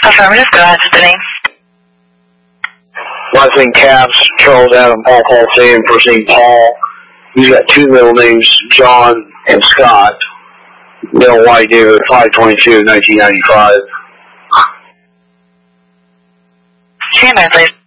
Affirmative, go ahead, spinning. Last name Caps, Charles Adam, Paul Sam, first name Paul. He's got two middle names, John and Scott. Bill White David, 5/22/1995. Stand by, please.